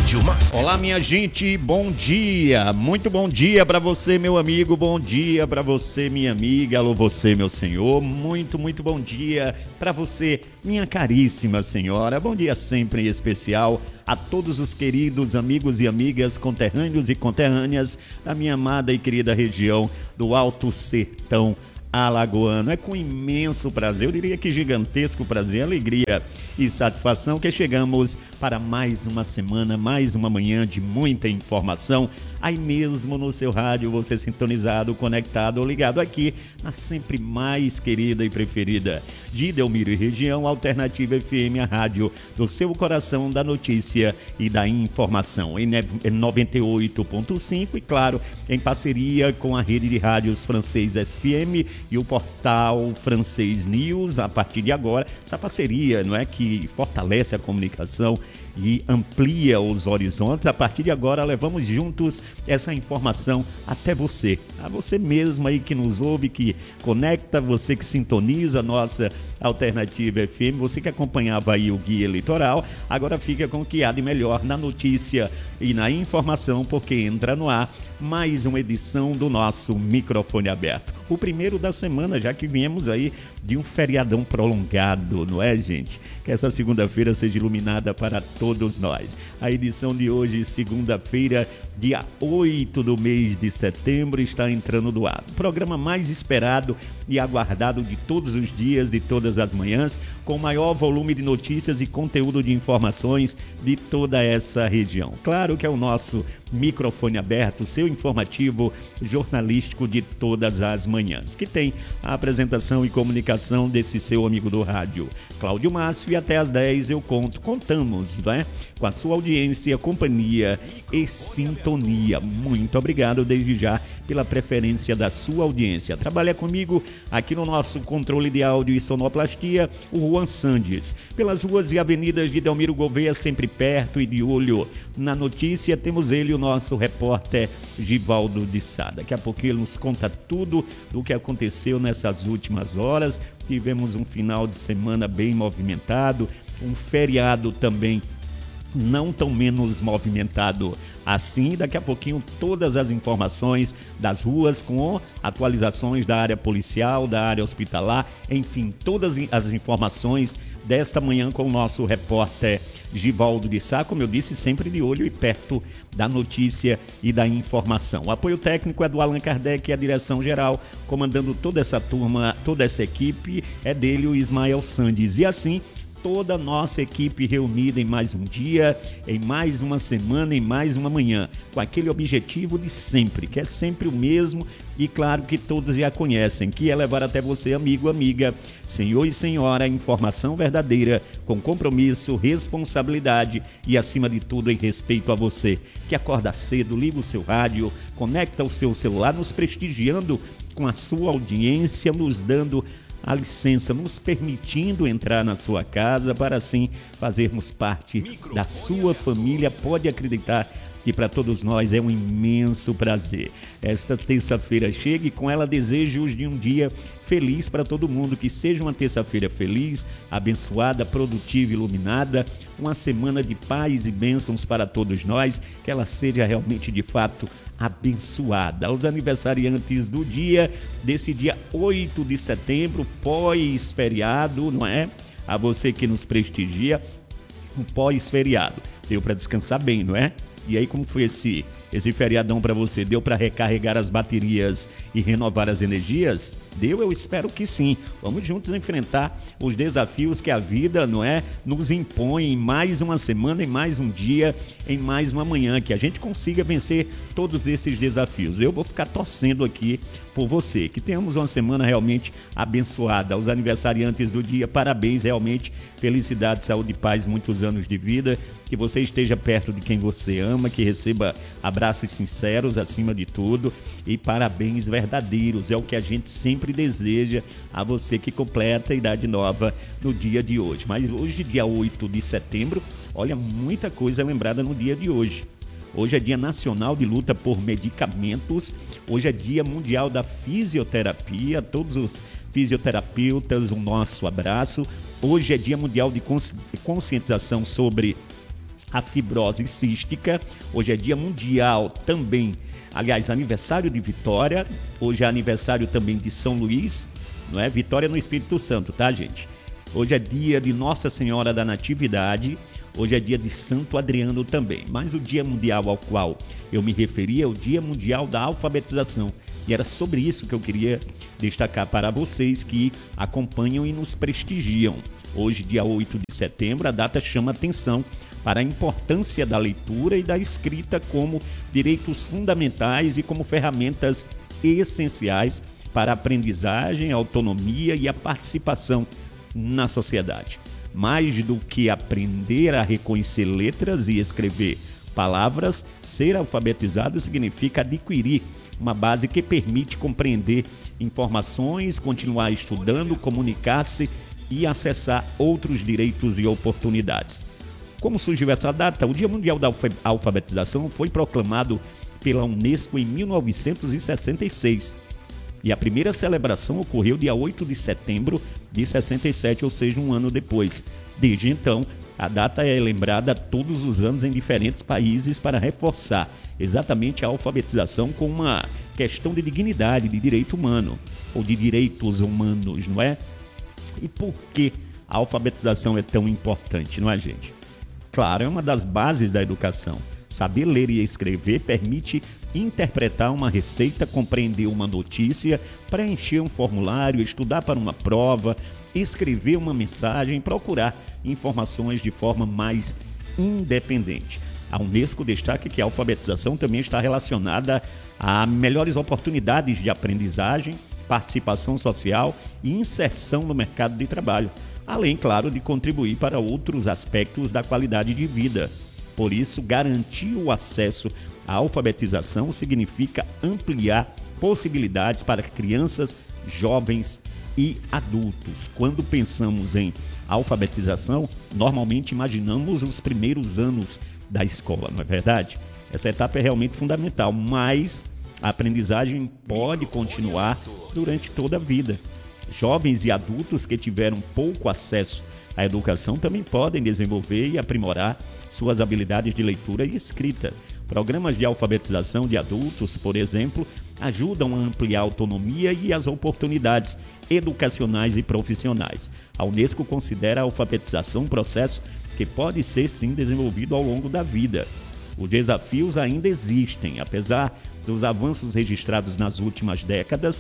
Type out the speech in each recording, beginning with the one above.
Cláudio Master. Olá, minha gente, bom dia, muito bom dia para você, meu amigo, bom dia para você, minha amiga, alô você, meu senhor, muito bom dia para você, minha caríssima senhora, bom dia sempre em especial a todos os queridos amigos e amigas, conterrâneos e conterrâneas da minha amada e querida região do Alto Sertão alagoano. É com imenso prazer, eu diria que gigantesco prazer, alegria e satisfação que chegamos para mais uma semana, mais uma manhã de muita informação, aí mesmo no seu rádio, você sintonizado, conectado ou ligado aqui na sempre mais querida e preferida de Delmiro e região, Alternativa FM, a rádio do seu coração, da notícia e da informação, em 98.5 e claro, em parceria com a rede de rádios Francês FM e o portal Francês News. A partir de agora, essa parceria, não é, que fortalece a comunicação e amplia os horizontes. A partir de agora, levamos juntos essa informação até você, a você mesmo aí que nos ouve, que conecta, você que sintoniza a nossa Alternativa FM, você que acompanhava aí o guia eleitoral, agora fica com o que há de melhor na notícia e na informação, porque entra no ar mais uma edição do nosso microfone aberto. O primeiro da semana, já que viemos aí de um feriadão prolongado, não é, gente? Que essa segunda-feira seja iluminada para todos nós. A edição de hoje, segunda-feira, dia 8 do mês de setembro, está entrando no ar. O programa mais esperado e aguardado de todos os dias, de todas as manhãs, com maior volume de notícias e conteúdo de informações de toda essa região. Claro que é o nosso microfone aberto, seu informativo jornalístico de todas as manhãs, que tem a apresentação e comunicação desse seu amigo do rádio, Cláudio Márcio, e até às 10 contamos, não é? Com a sua audiência, companhia e sintonia. Muito obrigado desde já pela preferência da sua audiência. Trabalha comigo aqui no nosso controle de áudio e sonoplastia, o Juan Sandes. Pelas ruas e avenidas de Delmiro Gouveia, sempre perto e de olho na notícia, temos ele, o nosso repórter Givaldo de Sá. Daqui a pouco ele nos conta tudo do que aconteceu nessas últimas horas. Tivemos um final de semana bem movimentado, um feriado também não tão menos movimentado assim. Daqui a pouquinho todas as informações das ruas com atualizações da área policial, da área hospitalar, enfim, todas as informações desta manhã com o nosso repórter Givaldo de Sá, como eu disse, sempre de olho e perto da notícia e da informação. O apoio técnico é do Allan Kardec e a direção geral, comandando toda essa turma, toda essa equipe, é dele, o Ismael Sandes. E assim, toda a nossa equipe reunida em mais um dia, em mais uma semana, em mais uma manhã, com aquele objetivo de sempre, que é sempre o mesmo e claro que todos já conhecem, que é levar até você, amigo, amiga, senhor e senhora, informação verdadeira, com compromisso, responsabilidade e acima de tudo em respeito a você, que acorda cedo, liga o seu rádio, conecta o seu celular, nos prestigiando com a sua audiência, nos dando a licença, nos permitindo entrar na sua casa para assim fazermos parte da sua família. Pode acreditar que para todos nós é um imenso prazer. Esta terça-feira chega e com ela desejos de um dia feliz para todo mundo, que seja uma terça-feira feliz, abençoada, produtiva, iluminada, uma semana de paz e bênçãos para todos nós, que ela seja realmente de fato abençoada. Aos aniversariantes do dia, desse dia 8 de setembro, pós-feriado, não é? A você que nos prestigia, um pós-feriado. Deu para descansar bem, não é? E aí, como foi esse feriadão para você? Deu para recarregar as baterias e renovar as energias? Deu? Eu espero que sim. Vamos juntos enfrentar os desafios que a vida, não é, nos impõe em mais uma semana, em mais um dia, em mais uma manhã, que a gente consiga vencer todos esses desafios. Eu vou ficar torcendo aqui por você, que tenhamos uma semana realmente abençoada. Aos aniversariantes do dia, parabéns, realmente, felicidade, saúde e paz, muitos anos de vida, que você esteja perto de quem você ama, que receba abraços sinceros acima de tudo e parabéns verdadeiros, é o que a gente sempre deseja a você que completa a idade nova no dia de hoje. Mas hoje, dia 8 de setembro, olha, muita coisa lembrada no dia de hoje. Hoje é Dia Nacional de Luta por Medicamentos, hoje é Dia Mundial da Fisioterapia, todos os fisioterapeutas, o nosso abraço. Hoje é Dia Mundial de Conscientização sobre a fibrose cística. Hoje é dia mundial também, aliás, aniversário de Vitória, hoje é aniversário também de São Luís, não é? Vitória no Espírito Santo, tá, gente? Hoje é dia de Nossa Senhora da Natividade, hoje é dia de Santo Adriano também. Mas o dia mundial ao qual eu me referi é o Dia Mundial da Alfabetização. E era sobre isso que eu queria destacar para vocês que acompanham e nos prestigiam. Hoje, dia 8 de setembro, a data chama atenção para a importância da leitura e da escrita como direitos fundamentais e como ferramentas essenciais para a aprendizagem, a autonomia e a participação na sociedade. Mais do que aprender a reconhecer letras e escrever palavras, ser alfabetizado significa adquirir uma base que permite compreender informações, continuar estudando, comunicar-se e acessar outros direitos e oportunidades. Como surgiu essa data? O Dia Mundial da Alfabetização foi proclamado pela Unesco em 1966 e a primeira celebração ocorreu dia 8 de setembro de 67, ou seja, um ano depois. Desde então, a data é lembrada todos os anos em diferentes países para reforçar exatamente a alfabetização como uma questão de dignidade, de direito humano, ou de direitos humanos, não é? E por que a alfabetização é tão importante, não é, gente? Claro, é uma das bases da educação. Saber ler e escrever permite interpretar uma receita, compreender uma notícia, preencher um formulário, estudar para uma prova, escrever uma mensagem, procurar informações de forma mais independente. A Unesco destaca que a alfabetização também está relacionada a melhores oportunidades de aprendizagem, participação social e inserção no mercado de trabalho, além, claro, de contribuir para outros aspectos da qualidade de vida. Por isso, garantir o acesso à alfabetização significa ampliar possibilidades para crianças, jovens e adultos. Quando pensamos em alfabetização, normalmente imaginamos os primeiros anos da escola, não é verdade? Essa etapa é realmente fundamental, mas a aprendizagem pode continuar durante toda a vida. Jovens e adultos que tiveram pouco acesso à educação também podem desenvolver e aprimorar suas habilidades de leitura e escrita. Programas de alfabetização de adultos, por exemplo, ajudam a ampliar a autonomia e as oportunidades educacionais e profissionais. A Unesco considera a alfabetização um processo que pode ser sim desenvolvido ao longo da vida. Os desafios ainda existem, apesar dos avanços registrados nas últimas décadas.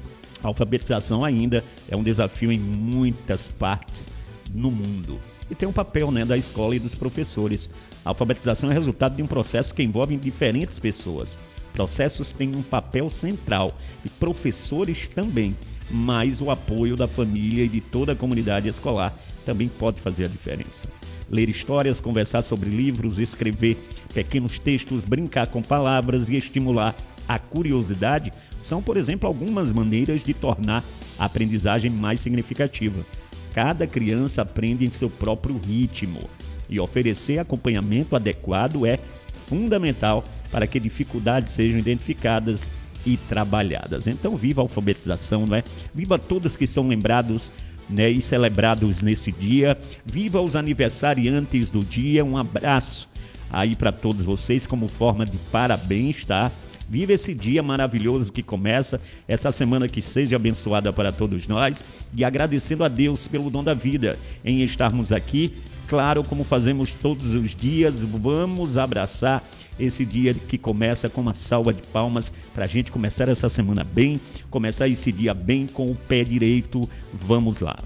A alfabetização ainda é um desafio em muitas partes no mundo. E tem um papel, da escola e dos professores. A alfabetização é resultado de um processo que envolve diferentes pessoas. Processos têm um papel central e professores também, mas o apoio da família e de toda a comunidade escolar também pode fazer a diferença. Ler histórias, conversar sobre livros, escrever pequenos textos, brincar com palavras e estimular a curiosidade são, por exemplo, algumas maneiras de tornar a aprendizagem mais significativa. Cada criança aprende em seu próprio ritmo e oferecer acompanhamento adequado é fundamental para que dificuldades sejam identificadas e trabalhadas. Então, viva a alfabetização, não é? Viva todos que são lembrados, e celebrados nesse dia. Viva os aniversariantes do dia. Um abraço aí para todos vocês como forma de parabéns, tá? Viva esse dia maravilhoso que começa, essa semana que seja abençoada para todos nós, e agradecendo a Deus pelo dom da vida em estarmos aqui. Claro, como fazemos todos os dias, vamos abraçar esse dia que começa com uma salva de palmas para a gente começar essa semana bem, começar esse dia bem com o pé direito. Vamos lá.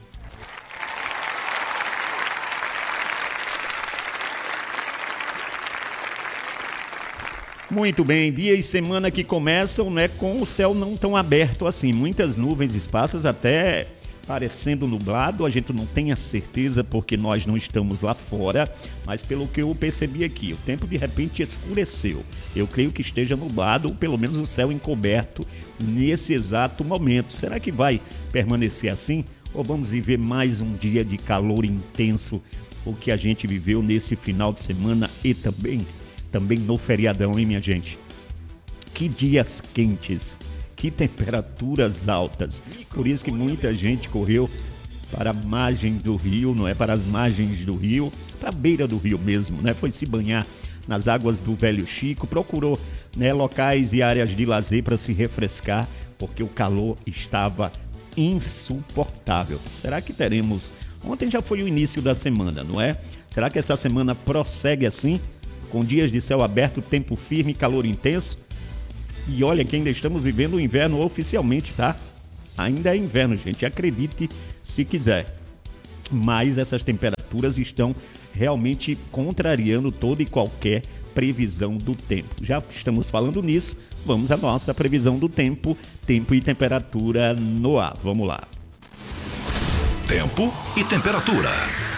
Muito bem, dia e semana que começam, com o céu não tão aberto assim, muitas nuvens esparsas, até parecendo nublado. A gente não tem a certeza porque nós não estamos lá fora, mas pelo que eu percebi aqui, o tempo de repente escureceu. Eu creio que esteja nublado, ou pelo menos o céu encoberto nesse exato momento. Será que vai permanecer assim? Ou vamos viver mais um dia de calor intenso, o que a gente viveu nesse final de semana e também no feriadão, hein, minha gente? Que dias quentes, que temperaturas altas. Por isso que muita gente correu para a margem do rio, não é? Para as margens do rio, para a beira do rio mesmo, né? Foi se banhar nas águas do Velho Chico, procurou, né, locais e áreas de lazer para se refrescar, porque o calor estava insuportável. Será que teremos... Ontem já foi o início da semana, não é? Será que essa semana prossegue assim? Com dias de céu aberto, tempo firme, calor intenso? E olha que ainda estamos vivendo o inverno oficialmente, tá? Ainda é inverno, gente, acredite se quiser. Mas essas temperaturas estão realmente contrariando toda e qualquer previsão do tempo. Já estamos falando nisso, vamos à nossa previsão do tempo, tempo e temperatura no ar. Vamos lá. Tempo e temperatura.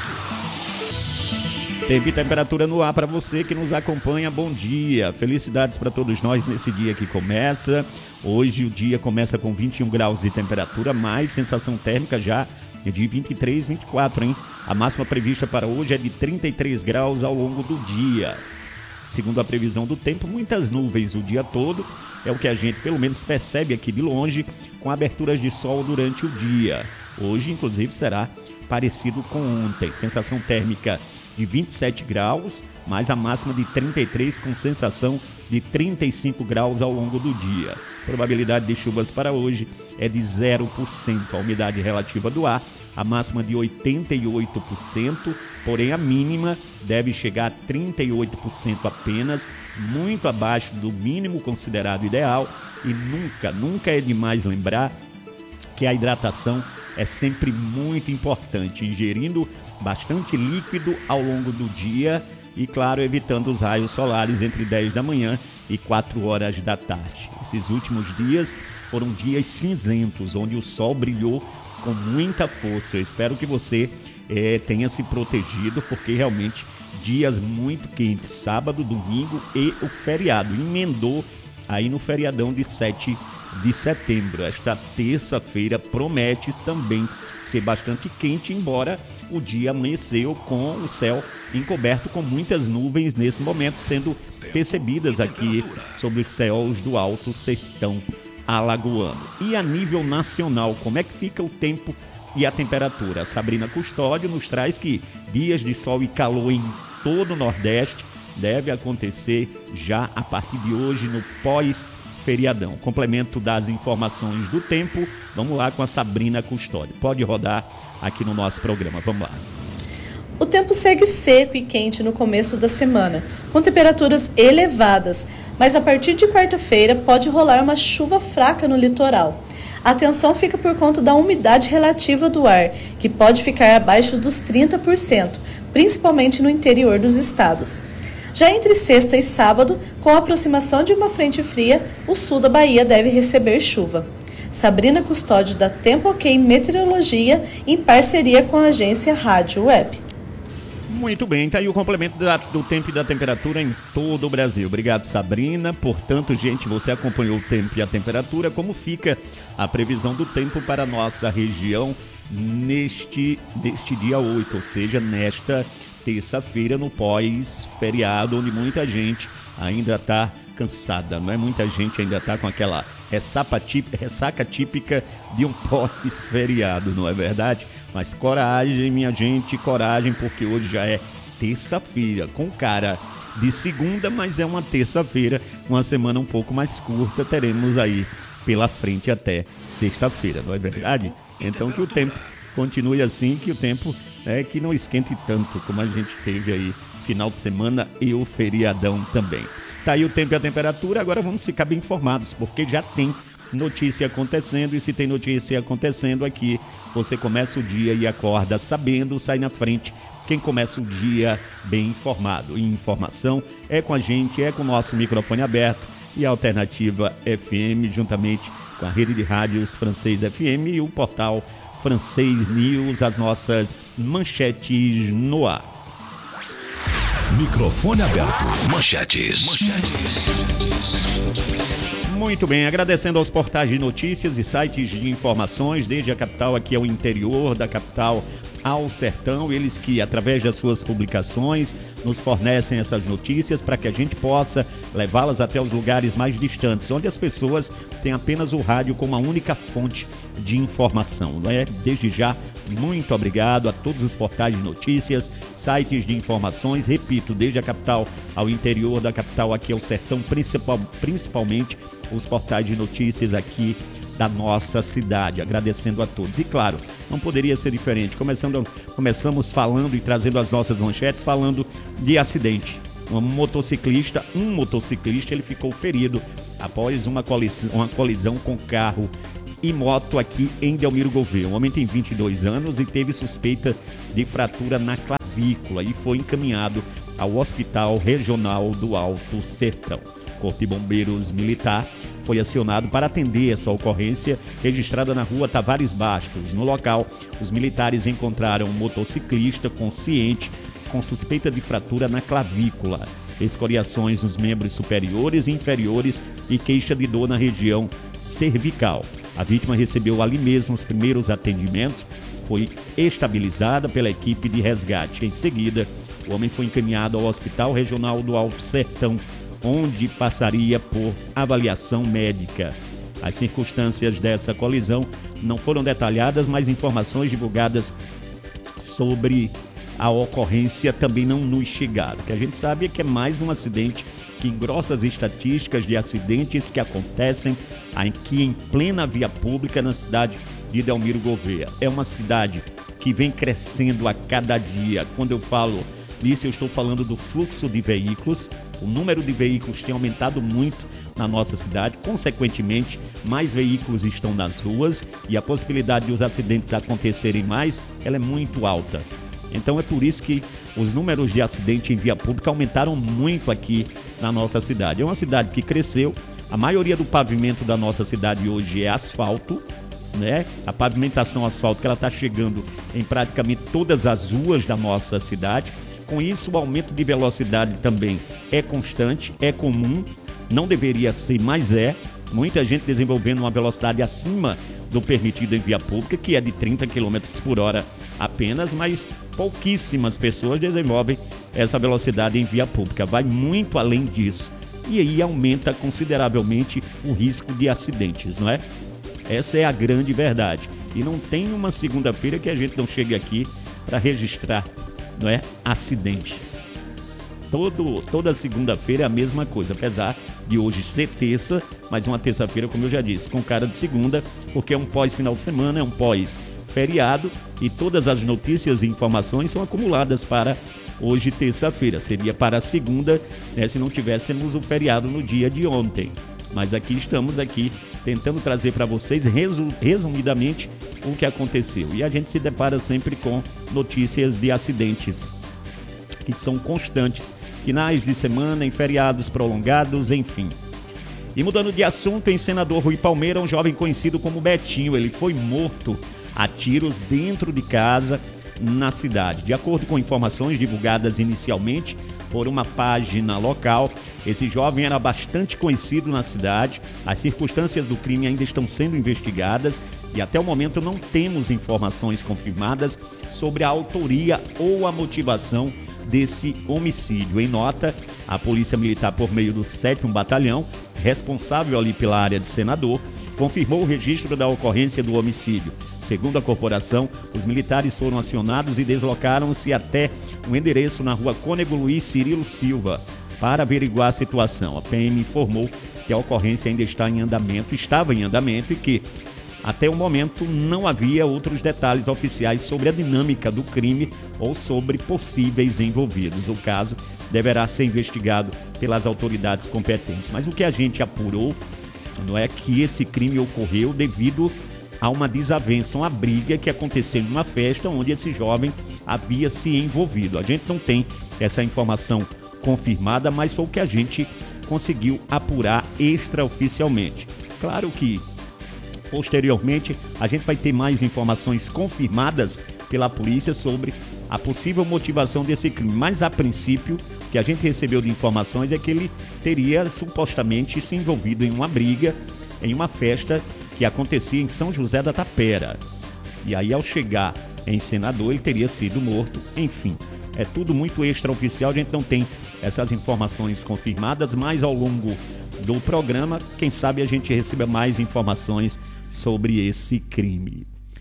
Tempo e temperatura no ar para você que nos acompanha. Bom dia, felicidades para todos nós nesse dia que começa. Hoje o dia começa com 21 graus de temperatura, mais sensação térmica já é de 23, 24, hein? A máxima prevista para hoje é de 33 graus ao longo do dia. Segundo a previsão do tempo, muitas nuvens o dia todo, é o que a gente pelo menos percebe aqui de longe, com aberturas de sol durante o dia. Hoje, inclusive, será parecido com ontem. Sensação térmica de 27 graus, mais a máxima de 33, com sensação de 35 graus ao longo do dia. Probabilidade de chuvas para hoje é de 0%. A umidade relativa do ar, a máxima de 88%, porém a mínima deve chegar a 38% apenas, muito abaixo do mínimo considerado ideal. E nunca é demais lembrar que a hidratação é sempre muito importante, ingerindo bastante líquido ao longo do dia e, claro, evitando os raios solares entre 10 da manhã e 4 horas da tarde. Esses últimos dias foram dias cinzentos, onde o sol brilhou com muita força. Eu espero que você tenha se protegido, porque realmente dias muito quentes, sábado, domingo e o feriado. Emendou aí no feriadão de 7 de setembro. Esta terça-feira promete também ser bastante quente, embora o dia amanheceu com o céu encoberto com muitas nuvens nesse momento, sendo percebidas aqui sobre os céus do Alto Sertão Alagoano. E a nível nacional, como é que fica o tempo e a temperatura? A Sabrina Custódio nos traz que dias de sol e calor em todo o Nordeste deve acontecer já a partir de hoje no pós-feriadão. Complemento das informações do tempo, vamos lá com a Sabrina Custódio. Pode rodar aqui no nosso programa, vamos lá. O tempo segue seco e quente no começo da semana, com temperaturas elevadas, mas a partir de quarta-feira pode rolar uma chuva fraca no litoral. A atenção fica por conta da umidade relativa do ar, que pode ficar abaixo dos 30%, principalmente no interior dos estados. Já entre sexta e sábado, com a aproximação de uma frente fria, o sul da Bahia deve receber chuva. Sabrina Custódio, da Tempo OK Meteorologia, em parceria com a agência Rádio Web. Muito bem, tá aí o complemento do tempo e da temperatura em todo o Brasil. Obrigado, Sabrina. Portanto, gente, você acompanhou o tempo e a temperatura. Como fica a previsão do tempo para a nossa região neste dia 8, ou seja, nesta terça-feira, no pós-feriado, onde muita gente ainda está cansada, não é? Muita gente ainda está com aquela ressaca típica de um pós-feriado, não é verdade? Mas coragem, minha gente, coragem, porque hoje já é terça-feira, com cara de segunda, mas é uma terça-feira, uma semana um pouco mais curta, teremos aí pela frente até sexta-feira, não é verdade? Então que o tempo continue assim, que o tempo que não esquente tanto como a gente teve aí final de semana e o feriadão também. Tá aí o tempo e a temperatura, agora vamos ficar bem informados, porque já tem notícia acontecendo, e se tem notícia acontecendo aqui, você começa o dia e acorda sabendo, sai na frente. Quem começa o dia bem informado. E informação é com a gente, é com o nosso microfone aberto e a Alternativa FM, juntamente com a rede de rádios Francês FM e o portal Francês News, as nossas manchetes no ar. Microfone aberto. Manchetes. Muito bem, agradecendo aos portais de notícias e sites de informações, desde a capital aqui ao interior, da capital ao sertão, eles que, através das suas publicações, nos fornecem essas notícias para que a gente possa levá-las até os lugares mais distantes, onde as pessoas têm apenas o rádio como a única fonte de informação, não é? Desde já, Muito obrigado a todos os portais de notícias, sites de informações, repito, desde a capital ao interior da capital, aqui ao sertão, principalmente os portais de notícias aqui da nossa cidade, agradecendo a todos. E claro, não poderia ser diferente, começamos falando e trazendo as nossas manchetes, falando de acidente. Um motociclista, ele ficou ferido após uma colisão com carro e moto aqui em Delmiro Gouveia. O homem tem 22 anos e teve suspeita de fratura na clavícula e foi encaminhado ao Hospital Regional do Alto Sertão. Corpo de Bombeiros Militar foi acionado para atender essa ocorrência registrada na rua Tavares Bastos. No local, os militares encontraram um motociclista consciente com suspeita de fratura na clavícula, escoriações nos membros superiores e inferiores e queixa de dor na região cervical. A vítima recebeu ali mesmo os primeiros atendimentos, foi estabilizada pela equipe de resgate. Em seguida, o homem foi encaminhado ao Hospital Regional do Alto Sertão, onde passaria por avaliação médica. As circunstâncias dessa colisão não foram detalhadas, mas informações divulgadas sobre a ocorrência também não nos chegaram. O que a gente sabe é que é mais um acidente que engrossa as estatísticas de acidentes que acontecem aqui em plena via pública na cidade de Delmiro Gouveia. É uma cidade que vem crescendo a cada dia. Quando eu falo nisso, eu estou falando do fluxo de veículos. O número de veículos tem aumentado muito na nossa cidade. Consequentemente, mais veículos estão nas ruas e a possibilidade de os acidentes acontecerem mais, ela é muito alta. Então é por isso que os números de acidente em via pública aumentaram muito aqui na nossa cidade. É uma cidade que cresceu, a maioria do pavimento da nossa cidade hoje é asfalto, né? A pavimentação asfáltica ela está chegando em praticamente todas as ruas da nossa cidade. Com isso, o aumento de velocidade também é constante, é comum, não deveria ser, mas é. Muita gente desenvolvendo uma velocidade acima do permitido em via pública, que é de 30 km por hora apenas, mas pouquíssimas pessoas desenvolvem essa velocidade em via pública. Vai muito além disso. E aí aumenta consideravelmente o risco de acidentes, não é? Essa é a grande verdade. E não tem uma segunda-feira que a gente não chegue aqui para registrar, não é, acidentes. Toda segunda-feira é a mesma coisa, apesar de hoje ser terça, mas uma terça-feira, como eu já disse, com cara de segunda, porque é um pós-final de semana, é um pós-feriado e todas as notícias e informações são acumuladas para hoje, terça-feira. Seria para a segunda, né, se não tivéssemos o feriado no dia de ontem. Mas aqui estamos tentando trazer para vocês resumidamente o que aconteceu. E a gente se depara sempre com notícias de acidentes que são constantes, finais de semana, em feriados prolongados, enfim. E mudando de assunto, em Senador Rui Palmeira, um jovem conhecido como Betinho, ele foi morto a tiros dentro de casa na cidade. De acordo com informações divulgadas inicialmente por uma página local, esse jovem era bastante conhecido na cidade. As circunstâncias do crime ainda estão sendo investigadas e até o momento não temos informações confirmadas sobre a autoria ou a motivação desse homicídio. Em nota, a Polícia Militar, por meio do 7º Batalhão, responsável ali pela área de Senador, confirmou o registro da ocorrência do homicídio. Segundo a corporação, os militares foram acionados e deslocaram-se até um endereço na rua Cônego Luiz Cirilo Silva para averiguar a situação. A PM informou que a ocorrência ainda estava em andamento e que, até o momento, não havia outros detalhes oficiais sobre a dinâmica do crime ou sobre possíveis envolvidos. O caso deverá ser investigado pelas autoridades competentes. Mas o que a gente apurou não é que esse crime ocorreu devido a uma desavença, uma briga que aconteceu em uma festa onde esse jovem havia se envolvido. A gente não tem essa informação confirmada, mas foi o que a gente conseguiu apurar extraoficialmente. Claro que posteriormente, a gente vai ter mais informações confirmadas pela polícia sobre a possível motivação desse crime. Mas, a princípio, o que a gente recebeu de informações é que ele teria supostamente se envolvido em uma briga, em uma festa que acontecia em São José da Tapera. E aí, ao chegar em Senador, ele teria sido morto. Enfim, é tudo muito extraoficial, a gente não tem essas informações confirmadas, mas ao longo do programa, quem sabe a gente receba mais informações sobre esse crime.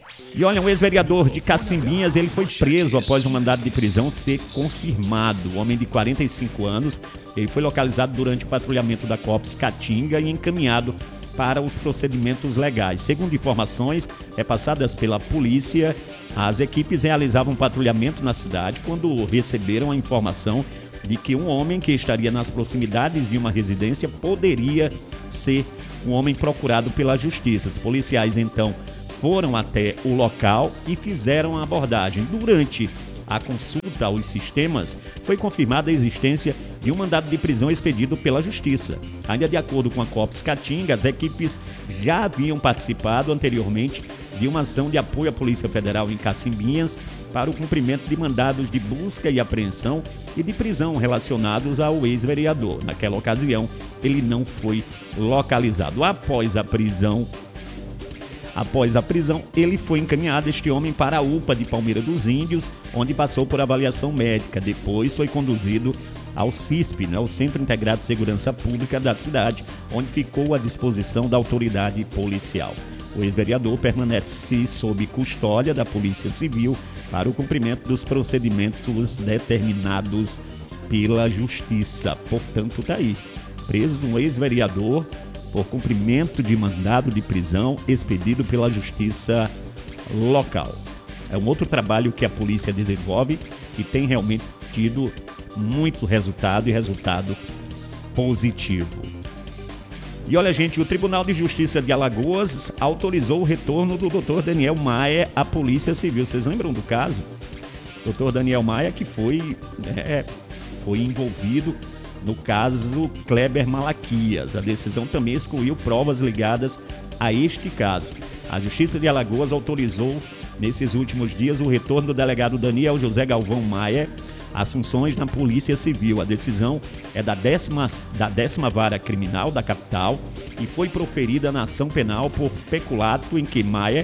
E olha, um ex-vereador de Cacimbinhas, ele foi preso após um mandado de prisão ser confirmado. O homem de 45 anos, ele foi localizado durante o patrulhamento da Cops Caatinga e encaminhado para os procedimentos legais. Segundo informações repassadas pela polícia, as equipes realizavam patrulhamento na cidade quando receberam a informação de que um homem que estaria nas proximidades de uma residência poderia ser um homem procurado pela justiça. Os policiais, então, foram até o local e fizeram a abordagem. Durante a consulta aos sistemas, foi confirmada a existência de um mandado de prisão expedido pela Justiça. Ainda de acordo com a Cops Caatinga, as equipes já haviam participado anteriormente de uma ação de apoio à Polícia Federal em Cacimbinhas para o cumprimento de mandados de busca e apreensão e de prisão relacionados ao ex-vereador. Naquela ocasião, ele não foi localizado. Após a prisão, ele foi encaminhado, este homem, para a UPA de Palmeira dos Índios, onde passou por avaliação médica. Depois foi conduzido ao CISP, o Centro Integrado de Segurança Pública da cidade, onde ficou à disposição da autoridade policial. O ex-vereador permanece sob custódia da Polícia Civil para o cumprimento dos procedimentos determinados pela Justiça. Portanto, está aí, preso um ex-vereador por cumprimento de mandado de prisão expedido pela Justiça local. É um outro trabalho que a polícia desenvolve e tem realmente tido muito resultado e resultado positivo. E olha, gente, o Tribunal de Justiça de Alagoas autorizou o retorno do Dr. Daniel Maia à Polícia Civil. Vocês lembram do caso? Dr. Daniel Maia, que foi envolvido no caso Kleber Malaquias. A decisão também excluiu provas ligadas a este caso. A Justiça de Alagoas autorizou, nesses últimos dias, o retorno do delegado Daniel José Galvão Maia às funções na Polícia Civil. A decisão é da 10ª Vara Criminal da capital e foi proferida na ação penal por peculato em que Maia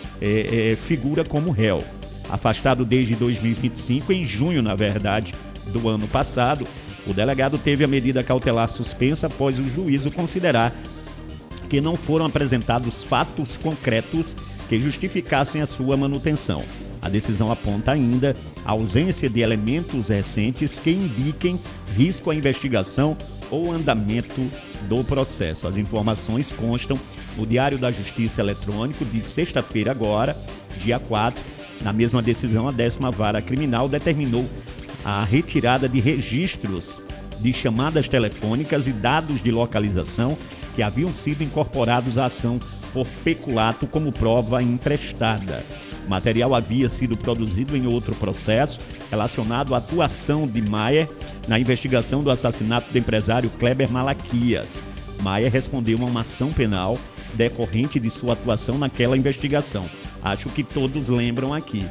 figura como réu. Afastado desde 2025, em junho, na verdade, do ano passado, o delegado teve a medida cautelar suspensa após o juízo considerar que não foram apresentados fatos concretos que justificassem a sua manutenção. A decisão aponta ainda a ausência de elementos recentes que indiquem risco à investigação ou andamento do processo. As informações constam no Diário da Justiça Eletrônico de sexta-feira agora, dia 4. Na mesma decisão, a 10ª Vara Criminal determinou a retirada de registros de chamadas telefônicas e dados de localização que haviam sido incorporados à ação por peculato como prova emprestada. O material havia sido produzido em outro processo relacionado à atuação de Maia na investigação do assassinato do empresário Kleber Malaquias. Maia respondeu a uma ação penal decorrente de sua atuação naquela investigação. Acho que todos lembram aqui.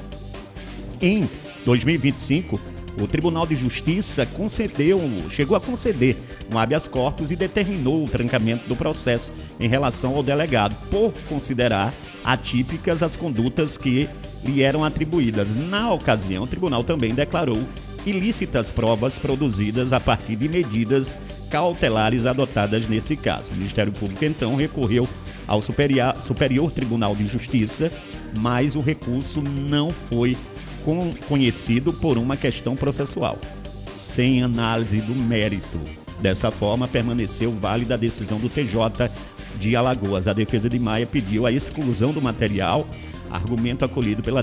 Em 2025, o Tribunal de Justiça chegou a conceder um habeas corpus e determinou o trancamento do processo em relação ao delegado, por considerar atípicas as condutas que lhe eram atribuídas. Na ocasião, o tribunal também declarou ilícitas provas produzidas a partir de medidas cautelares adotadas nesse caso. O Ministério Público, então, recorreu ao Superior Tribunal de Justiça, mas o recurso não foi conhecido por uma questão processual, sem análise do mérito. Dessa forma, permaneceu válida a decisão do TJ de Alagoas. A defesa de Maia pediu a exclusão do material, argumento acolhido pela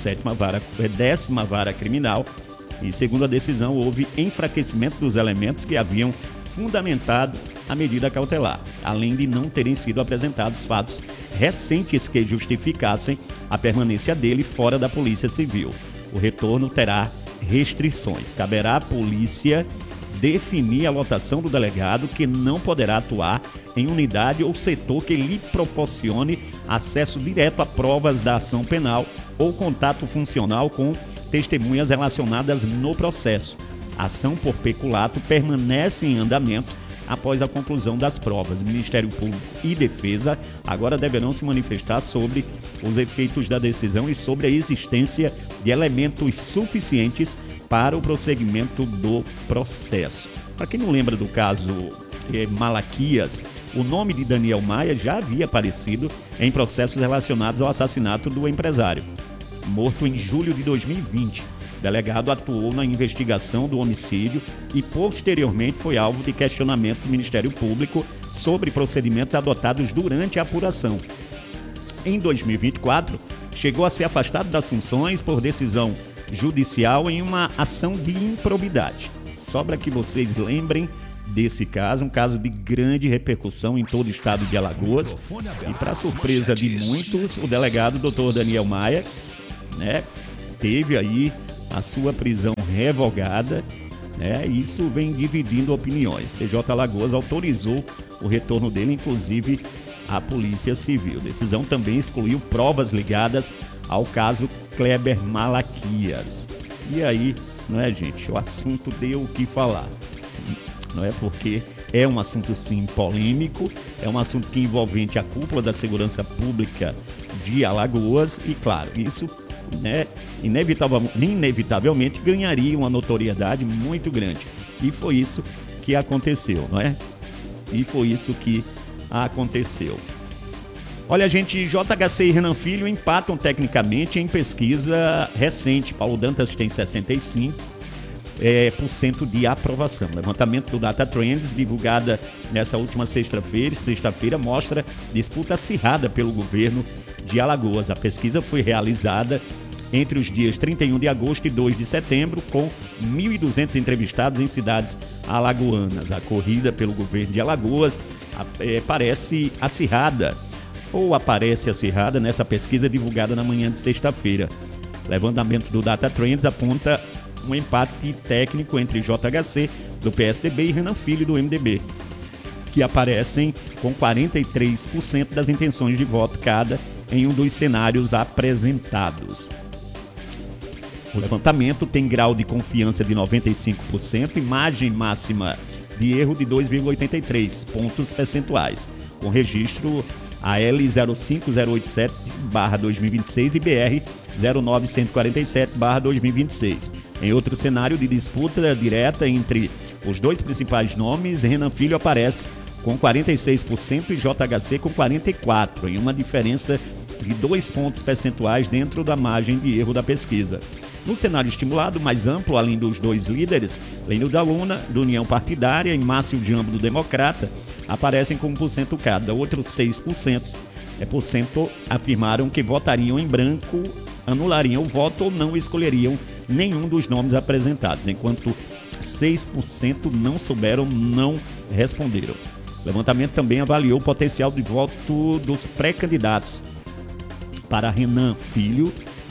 10ª Vara Criminal, e segundo a decisão, houve enfraquecimento dos elementos que haviam fundamentado a medida cautelar, além de não terem sido apresentados fatos recentes que justificassem a permanência dele fora da Polícia Civil. O retorno terá restrições. Caberá à polícia definir a lotação do delegado, que não poderá atuar em unidade ou setor que lhe proporcione acesso direto a provas da ação penal ou contato funcional com testemunhas relacionadas no processo. A ação por peculato permanece em andamento após a conclusão das provas. Ministério Público e Defesa agora deverão se manifestar sobre os efeitos da decisão e sobre a existência de elementos suficientes para o prosseguimento do processo. Para quem não lembra do caso Malaquias, o nome de Daniel Maia já havia aparecido em processos relacionados ao assassinato do empresário, morto em julho de 2020. O delegado atuou na investigação do homicídio e posteriormente foi alvo de questionamentos do Ministério Público sobre procedimentos adotados durante a apuração. Em 2024, chegou a ser afastado das funções por decisão judicial em uma ação de improbidade. Só para que vocês lembrem desse caso, um caso de grande repercussão em todo o estado de Alagoas. E para surpresa de muitos, o delegado Dr. Daniel Maia, teve aí a sua prisão revogada. Isso vem dividindo opiniões. TJ Alagoas autorizou o retorno dele, inclusive à Polícia Civil. A decisão também excluiu provas ligadas ao caso Kleber Malaquias. E aí, gente, o assunto deu o que falar. Porque é um assunto sim polêmico, é um assunto que envolvente a cúpula da segurança pública de Alagoas e, claro, isso inevitavelmente ganharia uma notoriedade muito grande. E foi isso que aconteceu, E foi isso que aconteceu. Olha, gente, JHC e Renan Filho empatam tecnicamente em pesquisa recente. Paulo Dantas tem 65% de aprovação. Levantamento do Data Trends, divulgada nessa última sexta-feira, mostra disputa acirrada pelo governo de Alagoas. A pesquisa foi realizada entre os dias 31 de agosto e 2 de setembro, com 1.200 entrevistados em cidades alagoanas. A corrida pelo governo de Alagoas aparece acirrada nessa pesquisa divulgada na manhã de sexta-feira. Levantamento do Data Trends aponta um empate técnico entre JHC, do PSDB, e Renan Filho, do MDB, que aparecem com 43% das intenções de voto cada em um dos cenários apresentados. O levantamento tem grau de confiança de 95% e margem máxima de erro de 2,83 pontos percentuais, com registro AL 05087/2026 e BR 09147/2026. Em outro cenário de disputa direta entre os dois principais nomes, Renan Filho aparece com 46% e JHC com 44%, em uma diferença de 2 pontos percentuais dentro da margem de erro da pesquisa. No cenário estimulado mais amplo, além dos dois líderes, Lênio da Luna, do União Partidária, e Márcio Jambo, do Democrata, aparecem com 1% cada. Outros 6% afirmaram que votariam em branco, anulariam o voto ou não escolheriam nenhum dos nomes apresentados, enquanto 6% não souberam, não responderam. O levantamento também avaliou o potencial de voto dos pré-candidatos. Para Renan Filho,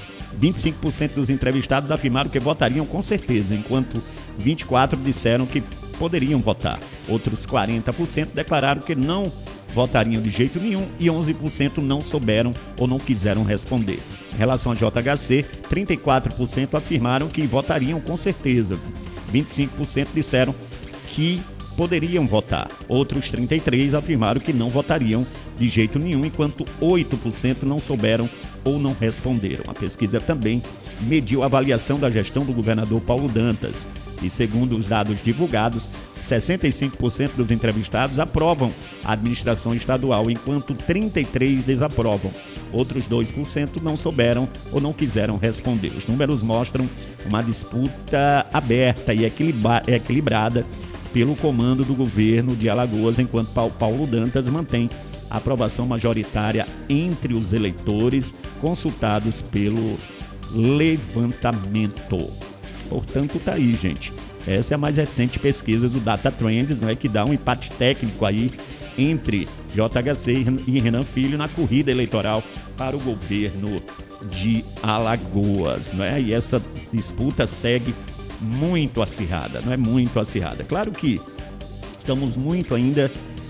25% dos entrevistados afirmaram que votariam com certeza, enquanto 24% disseram que poderiam votar. Outros 40% declararam que não votariam de jeito nenhum e 11% não souberam ou não quiseram responder. Em relação a JHC, 34% afirmaram que votariam com certeza, 25% disseram que poderiam votar. Outros 33% afirmaram que não votariam de jeito nenhum, enquanto 8% não souberam ou não responderam. A pesquisa também mediu a avaliação da gestão do governador Paulo Dantas e, segundo os dados divulgados, 65% dos entrevistados aprovam a administração estadual, enquanto 33% desaprovam. Outros 2% não souberam ou não quiseram responder. Os números mostram uma disputa aberta e equilibrada pelo comando do governo de Alagoas, enquanto Paulo Dantas mantém a aprovação majoritária entre os eleitores consultados pelo levantamento. Portanto, tá aí, gente. Essa é a mais recente pesquisa do Data Trends, que dá um empate técnico aí entre JHC e Renan Filho na corrida eleitoral para o governo de Alagoas, E essa disputa segue muito acirrada, Muito acirrada. Claro que estamos muito ainda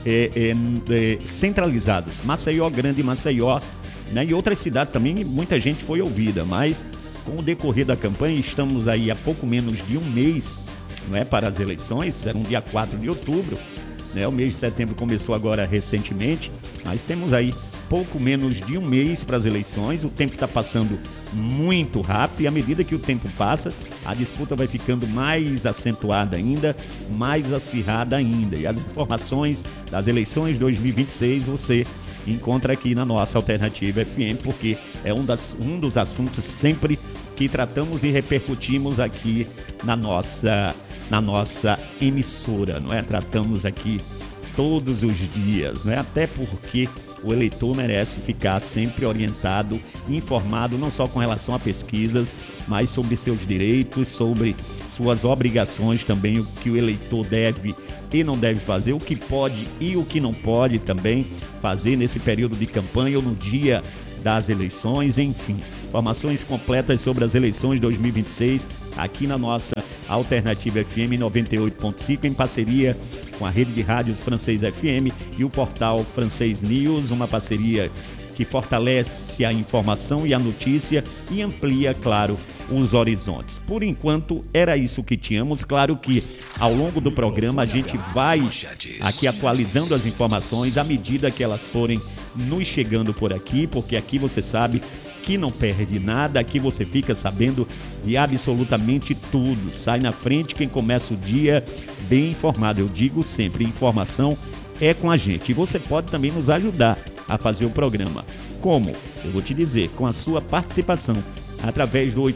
centralizados. Maceió, Grande Maceió, e outras cidades também, muita gente foi ouvida, mas com o decorrer da campanha, estamos aí há pouco menos de um mês, para as eleições, será um dia 4 de outubro, o mês de setembro começou agora recentemente, mas temos aí pouco menos de um mês para as eleições, o tempo está passando muito rápido e à medida que o tempo passa, a disputa vai ficando mais acentuada ainda, mais acirrada ainda. E as informações das eleições 2026 você encontra aqui na nossa Alternativa FM, porque é um dos assuntos sempre que tratamos e repercutimos aqui na nossa emissora, não é? Tratamos aqui todos os dias, não é? Até porque o eleitor merece ficar sempre orientado, informado, não só com relação a pesquisas, mas sobre seus direitos, sobre suas obrigações também, o que o eleitor deve e não deve fazer, o que pode e o que não pode também fazer nesse período de campanha ou no dia das eleições, enfim. Informações completas sobre as eleições 2026 aqui na nossa Alternativa FM 98.5 em parceria com a rede de rádios Francês FM e o portal Francês News, uma parceria que fortalece a informação e a notícia e amplia, claro, os horizontes. Por enquanto, era isso que tínhamos. Claro que ao longo do programa a gente vai aqui atualizando as informações à medida que elas forem nos chegando por aqui, porque aqui você sabe que não perde nada, aqui você fica sabendo de absolutamente tudo. Sai na frente quem começa o dia bem informado. Eu digo sempre, informação é com a gente. E você pode também nos ajudar a fazer o programa. Como? Eu vou te dizer, com a sua participação, através do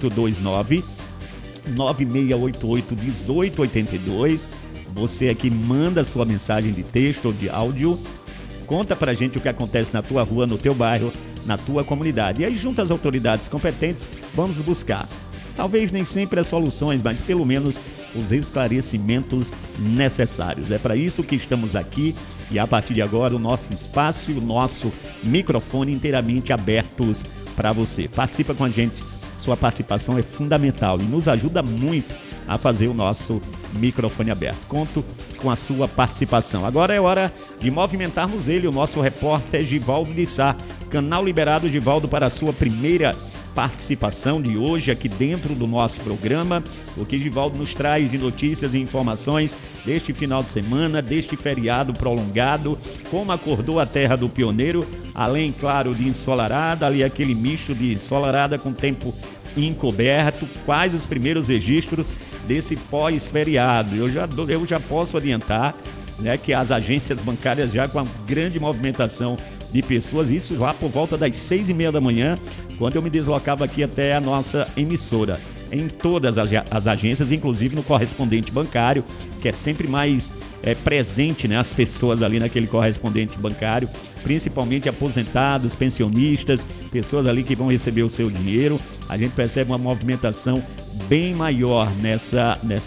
829-9688-1882. Você aqui manda sua mensagem de texto ou de áudio, conta pra gente o que acontece na tua rua, no teu bairro, na tua comunidade. E aí, junto às autoridades competentes, vamos buscar, talvez nem sempre as soluções, mas pelo menos os esclarecimentos necessários. É para isso que estamos aqui e a partir de agora o nosso espaço e o nosso microfone inteiramente abertos para você. Participa com a gente, sua participação é fundamental e nos ajuda muito a fazer o nosso microfone aberto. Conto com a sua participação. Agora é hora de movimentarmos ele, o nosso repórter Givaldo de Sá. Canal liberado, Givaldo, para a sua primeira participação de hoje aqui dentro do nosso programa. O que Givaldo nos traz de notícias e informações deste final de semana, deste feriado prolongado, como acordou a terra do pioneiro, além, claro, de ensolarada, ali aquele misto de ensolarada com tempo encoberto, quais os primeiros registros desse pós-feriado. Eu já posso adiantar, né, que as agências bancárias já com a grande movimentação de pessoas, isso lá por volta das 6h30 da manhã, quando eu me deslocava aqui até a nossa emissora. Em todas as agências, inclusive no correspondente bancário, que é sempre mais presente, né, as pessoas ali naquele correspondente bancário, principalmente aposentados, pensionistas, pessoas ali que vão receber o seu dinheiro. A gente percebe uma movimentação bem maior nesse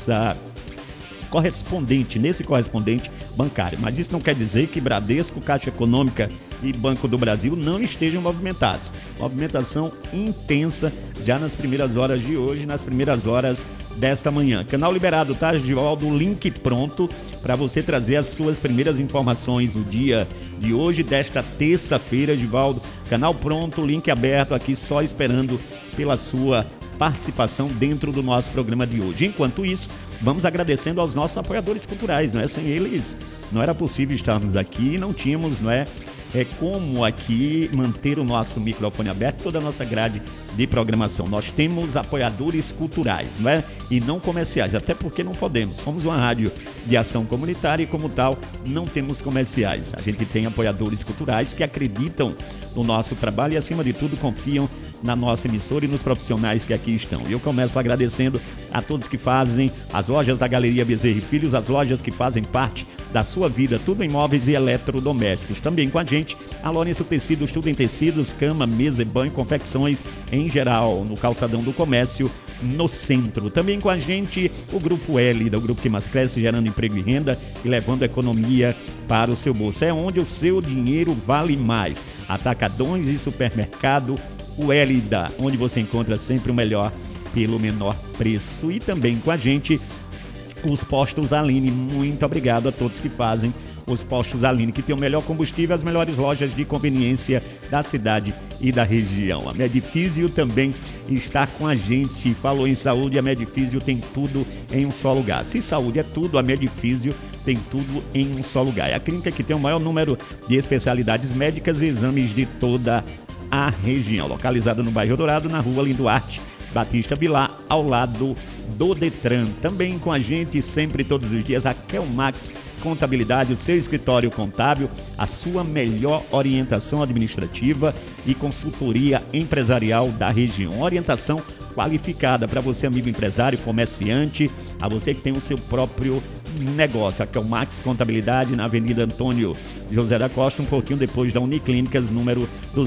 correspondente bancário. Mas isso não quer dizer que Bradesco, Caixa Econômica e Banco do Brasil não estejam movimentados. Movimentação intensa já nas primeiras horas de hoje, nas primeiras horas desta manhã. Canal liberado, tá, Givaldo? O link pronto para você trazer as suas primeiras informações do dia de hoje, desta terça-feira, Givaldo. Canal pronto, link aberto aqui, só esperando pela sua participação dentro do nosso programa de hoje. Enquanto isso, vamos agradecendo aos nossos apoiadores culturais, não é? Sem eles não era possível estarmos aqui, não tínhamos, não é? Como aqui manter o nosso microfone aberto, toda a nossa grade de programação. Nós temos apoiadores culturais, não é? E não comerciais, até porque não podemos. Somos uma rádio de ação comunitária e, como tal, não temos comerciais. A gente tem apoiadores culturais que acreditam no nosso trabalho e, acima de tudo, confiam na nossa emissora e nos profissionais que aqui estão. E eu começo agradecendo a todos que fazem as lojas da Galeria Bezerra e Filhos, as lojas que fazem parte da sua vida, tudo em móveis e eletrodomésticos. Também com a gente, a Lourenço Tecidos, tudo em tecidos, cama, mesa, banho, confecções em geral, no calçadão do comércio, no centro. Também com a gente, o Grupo L, do grupo que mais cresce, gerando emprego e renda e levando a economia para o seu bolso. É onde o seu dinheiro vale mais. Atacadões e supermercado o Elida, onde você encontra sempre o melhor pelo menor preço. E também com a gente, os postos Aline. Muito obrigado a todos que fazem os postos Aline, que tem o melhor combustível, as melhores lojas de conveniência da cidade e da região. A Medifísio também está com a gente. Falou em saúde, a Medifísio tem tudo em um só lugar. Se saúde é tudo, a Medifísio tem tudo em um só lugar. É a clínica que tem o maior número de especialidades médicas e exames de toda a região. Localizada no bairro Dourado, na rua Linduarte Batista Bilar, ao lado do Detran. Também com a gente, sempre, todos os dias, a Kelmax Contabilidade, o seu escritório contábil, a sua melhor orientação administrativa e consultoria empresarial da região. Orientação qualificada para você, amigo empresário, comerciante, a você que tem o seu próprio negócio. A Kelmax Contabilidade, na Avenida Antônio José da Costa, um pouquinho depois da Uniclínicas, número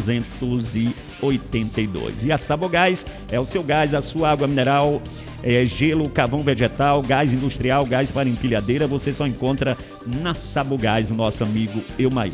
282. E a Sabogás é o seu gás, a sua água mineral, gelo, carvão vegetal, gás industrial, gás para empilhadeira, você só encontra na Sabogás, o nosso amigo Eumaí.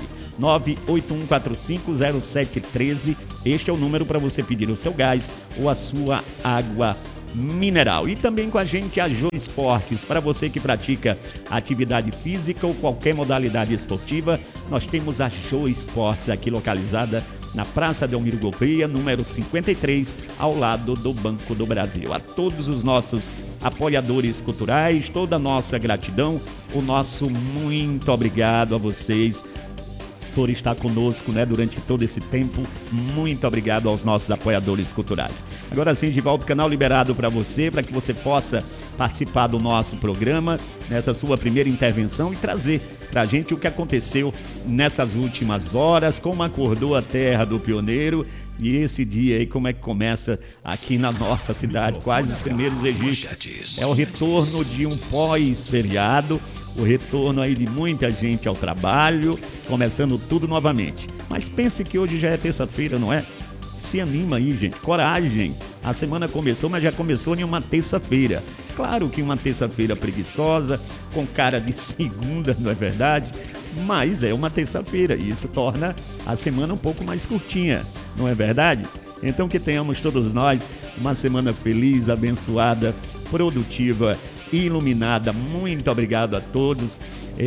981450713, este é o número para você pedir o seu gás ou a sua água mineral. E também com a gente a Jô Esportes, para você que pratica atividade física ou qualquer modalidade esportiva, nós temos a Jô Esportes aqui localizada na Praça Delmiro Gouveia, número 53, ao lado do Banco do Brasil. A todos os nossos apoiadores culturais, toda a nossa gratidão, o nosso muito obrigado a vocês por estar conosco, durante todo esse tempo. Muito obrigado aos nossos apoiadores culturais. Agora sim, Givaldo, canal liberado para você, para que você possa participar do nosso programa, nessa sua primeira intervenção, e trazer para a gente o que aconteceu nessas últimas horas, como acordou a terra do pioneiro, e esse dia aí, como é que começa aqui na nossa cidade, quais os primeiros registros. É o retorno de um pós-feriado, o retorno aí de muita gente ao trabalho, começando tudo novamente. Mas pense que hoje já é terça-feira, não é? Se anima aí, gente, coragem. A semana começou, mas já começou em uma terça-feira. Claro que uma terça-feira preguiçosa, com cara de segunda, não é verdade? Mas é uma terça-feira e isso torna a semana um pouco mais curtinha, não é verdade? Então que tenhamos todos nós uma semana feliz, abençoada, produtiva e iluminada. Muito obrigado a todos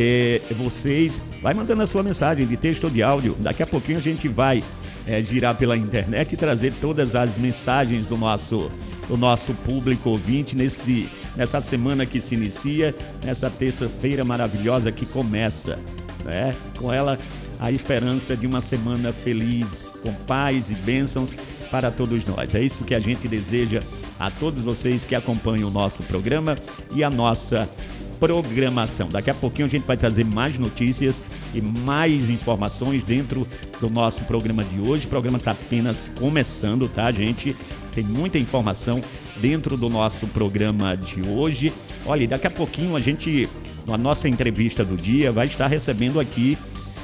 vocês. Vai mandando a sua mensagem de texto ou de áudio. Daqui a pouquinho a gente vai girar pela internet e trazer todas as mensagens do nosso público ouvinte nessa semana que se inicia, nessa terça-feira maravilhosa que começa, com ela a esperança de uma semana feliz, com paz e bênçãos para todos nós. É isso que a gente deseja a todos vocês que acompanham o nosso programa e a nossa programação. Daqui a pouquinho a gente vai trazer mais notícias e mais informações dentro do nosso programa de hoje. O programa está apenas começando, tá, gente? Tem muita informação dentro do nosso programa de hoje. Olha, daqui a pouquinho a gente, na nossa entrevista do dia, vai estar recebendo aqui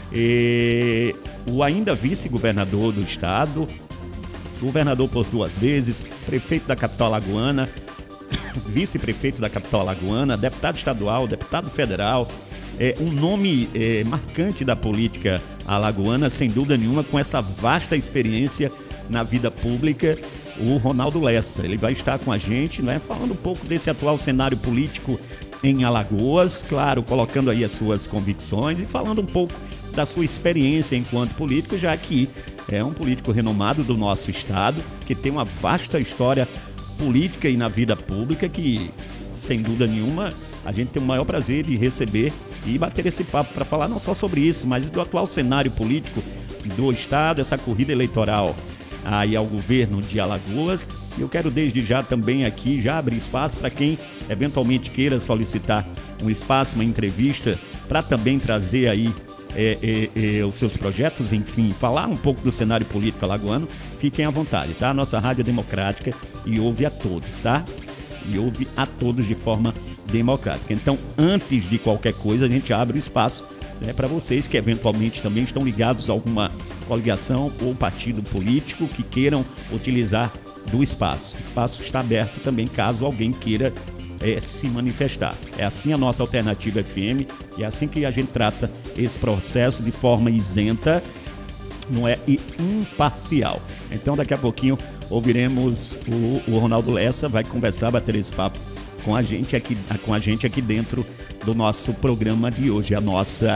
o ainda vice-governador do estado, governador por 2 vezes, prefeito da capital alagoana, vice-prefeito da capital alagoana, deputado estadual, deputado federal, um nome marcante da política alagoana, sem dúvida nenhuma, com essa vasta experiência na vida pública, o Ronaldo Lessa. Ele vai estar com a gente, falando um pouco desse atual cenário político em Alagoas, claro, colocando aí as suas convicções e falando um pouco da sua experiência enquanto político, já que é um político renomado do nosso estado, que tem uma vasta história política e na vida pública, que, sem dúvida nenhuma, a gente tem o maior prazer de receber e bater esse papo para falar não só sobre isso, mas do atual cenário político do estado, essa corrida eleitoral aí ao governo de Alagoas. Eu quero desde já também aqui já abrir espaço para quem eventualmente queira solicitar um espaço, uma entrevista, para também trazer aí os seus projetos, enfim, falar um pouco do cenário político alagoano. Fiquem à vontade, tá? Nossa rádio é democrática e ouve a todos, tá? E ouve a todos de forma democrática. Então, antes de qualquer coisa, a gente abre o espaço para vocês que eventualmente também estão ligados a alguma coligação ou partido político que queiram utilizar do espaço. O espaço está aberto também caso alguém queira se manifestar. É assim a nossa Alternativa FM e é assim que a gente trata esse processo, de forma isenta, não é, e imparcial. Então daqui a pouquinho ouviremos o Ronaldo Lessa, vai conversar, bater esse papo com a gente aqui dentro do nosso programa de hoje, a nossa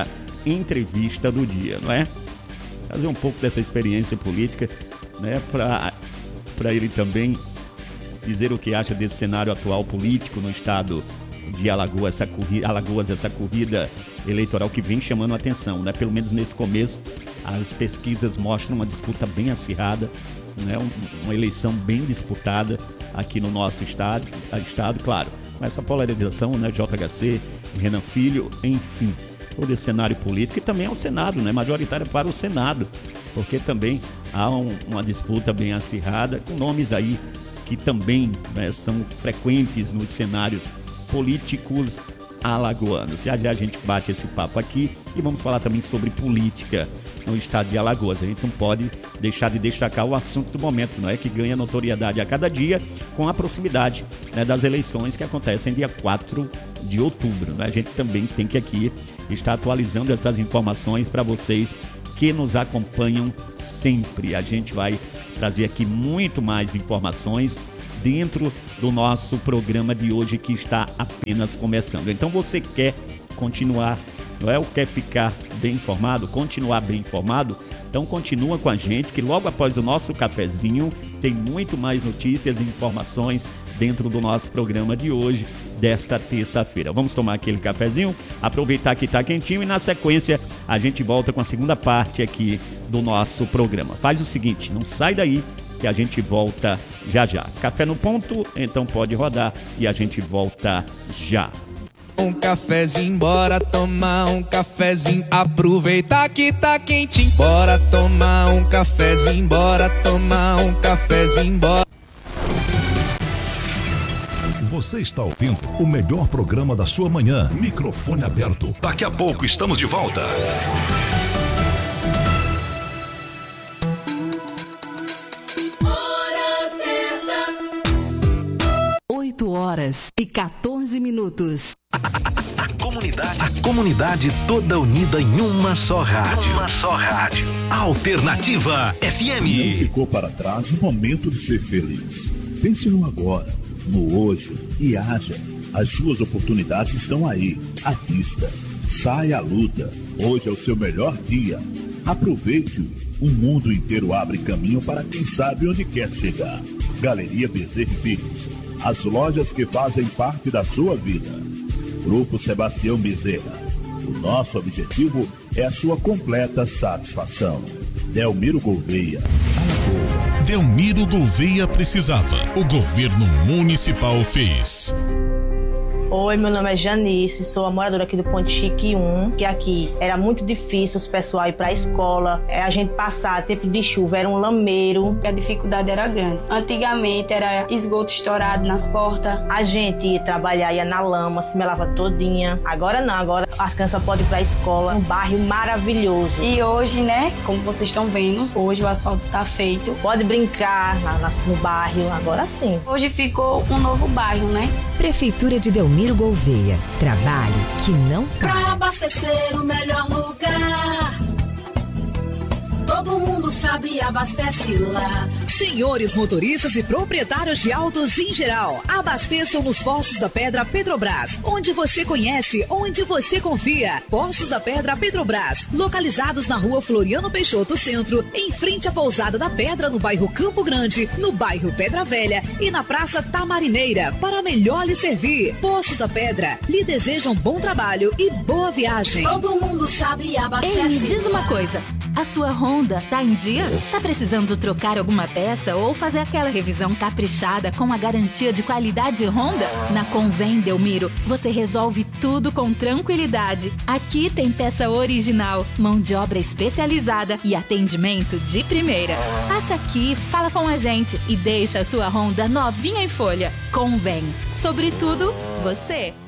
entrevista do dia, não é? Trazer um pouco dessa experiência política, né, para ele também dizer o que acha desse cenário atual político no estado de Alagoas, essa corrida eleitoral que vem chamando a atenção, né? Pelo menos nesse começo, as pesquisas mostram uma disputa bem acirrada, né? Uma eleição bem disputada aqui no nosso estado, claro, com essa polarização, né? JHC, Renan Filho, enfim, todo esse cenário político, e também ao Senado, né? Majoritário para o Senado, porque também há uma disputa bem acirrada, com nomes aí que também, né, são frequentes nos cenários políticos alagoanos. Já a gente bate esse papo aqui e vamos falar também sobre política no estado de Alagoas. A gente não pode deixar de destacar o assunto do momento, não é? Que ganha notoriedade a cada dia com a proximidade, né, das eleições que acontecem dia 4 de outubro. Né? A gente também tem que aqui estar atualizando essas informações para vocês que nos acompanham sempre. A gente vai trazer aqui muito mais informações dentro do nosso programa de hoje, que está apenas começando. Então você quer continuar, não é? Ou quer ficar bem informado, continuar bem informado? Então continua com a gente, que logo após o nosso cafezinho tem muito mais notícias e informações dentro do nosso programa de hoje, desta terça-feira. Vamos tomar aquele cafezinho, aproveitar que está quentinho, e na sequência a gente volta com a segunda parte aqui do nosso programa. Faz o seguinte, não sai daí, que a gente volta já já. Café no ponto, então pode rodar e a gente volta já. Um cafezinho, bora tomar um cafezinho, aproveitar que tá quentinho. Bora tomar um cafezinho, bora tomar um cafezinho, bora. Você está ouvindo o melhor programa da sua manhã. Microfone aberto. Daqui a pouco estamos de volta. 8h14. A comunidade toda unida em uma só rádio. Alternativa FM. Não ficou para trás o momento de ser feliz. Pense no agora, no hoje, e haja. As suas oportunidades estão aí, à vista. Saia à luta. Hoje é o seu melhor dia. Aproveite-o. O mundo inteiro abre caminho para quem sabe onde quer chegar. Galeria Bezerra e Filhos. As lojas que fazem parte da sua vida. Grupo Sebastião Bezerra. O nosso objetivo é a sua completa satisfação. Delmiro Gouveia. Delmiro Gouveia precisava. O governo municipal fez. Oi, meu nome é Janice, sou a moradora aqui do Ponte Chique 1, que aqui era muito difícil os pessoal ir para a escola, a gente passar tempo de chuva, era um lameiro. A dificuldade era grande. Antigamente era esgoto estourado nas portas. A gente ia trabalhar, ia na lama, se melava todinha. Agora não, agora as crianças podem ir para a escola, um bairro maravilhoso. E hoje, né, como vocês estão vendo, hoje o asfalto tá feito. Pode brincar no bairro, agora sim. Hoje ficou um novo bairro, né? Prefeitura de Delmiro Gouveia. Trabalho que não para. Pra abastecer o melhor lugar. Todo mundo sabe, abastece lá. Senhores motoristas e proprietários de autos em geral, abasteçam nos Poços da Pedra Petrobras, onde você conhece, onde você confia. Poços da Pedra Petrobras, localizados na rua Floriano Peixoto Centro, em frente à Pousada da Pedra, no bairro Campo Grande, no bairro Pedra Velha e na Praça Tamarineira, para melhor lhe servir. Poços da Pedra, lhe desejam bom trabalho e boa viagem. Todo mundo sabe, abastece. Ei, me diz uma coisa, a sua Honda tá em dia? Tá precisando trocar alguma peça ou fazer aquela revisão caprichada com a garantia de qualidade Honda? Na Convém Delmiro, você resolve tudo com tranquilidade. Aqui tem peça original, mão de obra especializada e atendimento de primeira. Passa aqui, fala com a gente e deixa a sua Honda novinha em folha. Convém. Sobretudo, você.